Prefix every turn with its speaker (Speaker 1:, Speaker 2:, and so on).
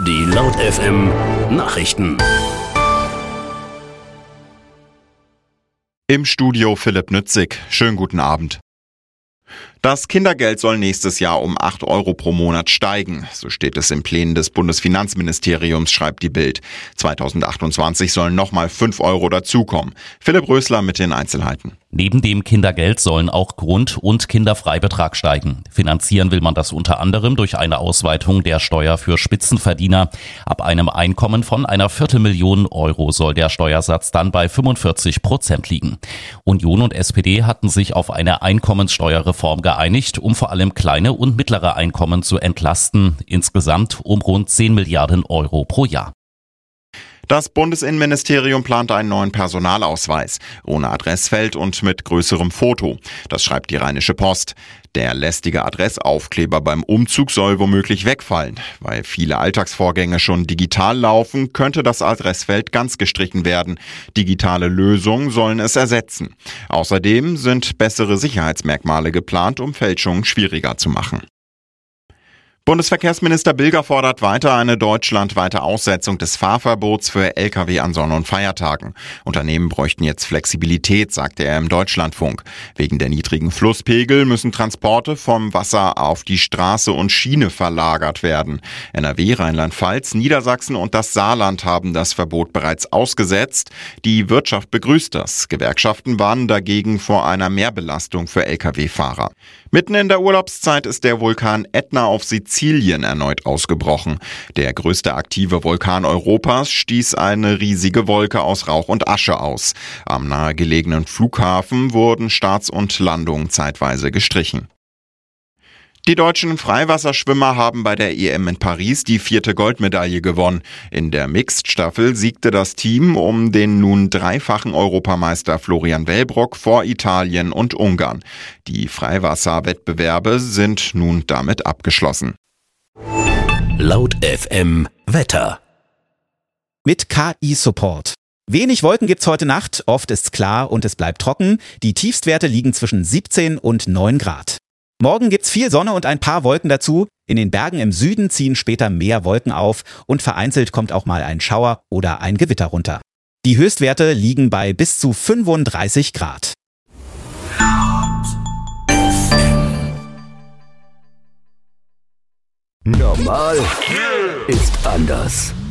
Speaker 1: Die Laut FM Nachrichten.
Speaker 2: Im Studio Philipp Nützig. Schönen guten Abend. Das Kindergeld soll nächstes Jahr um 8 Euro pro Monat steigen. So steht es in Plänen des Bundesfinanzministeriums, schreibt die Bild. 2028 sollen nochmal 5 Euro dazukommen. Philipp Rösler mit den Einzelheiten.
Speaker 3: Neben dem Kindergeld sollen auch Grund- und Kinderfreibetrag steigen. Finanzieren will man das unter anderem durch eine Ausweitung der Steuer für Spitzenverdiener. Ab einem Einkommen von einer Viertelmillion Euro soll der Steuersatz dann bei 45% liegen. Union und SPD hatten sich auf eine Einkommenssteuerreform geeinigt, um vor allem kleine und mittlere Einkommen zu entlasten. Insgesamt um rund 10 Milliarden Euro pro Jahr.
Speaker 2: Das Bundesinnenministerium plant einen neuen Personalausweis, ohne Adressfeld und mit größerem Foto. Das schreibt die Rheinische Post. Der lästige Adressaufkleber beim Umzug soll womöglich wegfallen. Weil viele Alltagsvorgänge schon digital laufen, könnte das Adressfeld ganz gestrichen werden. Digitale Lösungen sollen es ersetzen. Außerdem sind bessere Sicherheitsmerkmale geplant, um Fälschungen schwieriger zu machen. Bundesverkehrsminister Bilger fordert weiter eine deutschlandweite Aussetzung des Fahrverbots für Lkw an Sonn- und Feiertagen. Unternehmen bräuchten jetzt Flexibilität, sagte er im Deutschlandfunk. Wegen der niedrigen Flusspegel müssen Transporte vom Wasser auf die Straße und Schiene verlagert werden. NRW, Rheinland-Pfalz, Niedersachsen und das Saarland haben das Verbot bereits ausgesetzt. Die Wirtschaft begrüßt das. Gewerkschaften warnen dagegen vor einer Mehrbelastung für Lkw-Fahrer. Mitten in der Urlaubszeit ist der Vulkan Ätna auf Sizilien erneut ausgebrochen. Der größte aktive Vulkan Europas stieß eine riesige Wolke aus Rauch und Asche aus. Am nahegelegenen Flughafen wurden Starts und Landungen zeitweise gestrichen. Die deutschen Freiwasserschwimmer haben bei der EM in Paris die 4. Goldmedaille gewonnen. In der Mixed-Staffel siegte das Team um den nun dreifachen Europameister Florian Wellbrock vor Italien und Ungarn. Die Freiwasserwettbewerbe sind nun damit abgeschlossen.
Speaker 1: Laut FM Wetter.
Speaker 4: Mit KI-Support. Wenig Wolken gibt's heute Nacht, oft ist's klar und es bleibt trocken. Die Tiefstwerte liegen zwischen 17 und 9 Grad. Morgen gibt's viel Sonne und ein paar Wolken dazu. In den Bergen im Süden ziehen später mehr Wolken auf und vereinzelt kommt auch mal ein Schauer oder ein Gewitter runter. Die Höchstwerte liegen bei bis zu 35 Grad.
Speaker 1: Normal ist anders.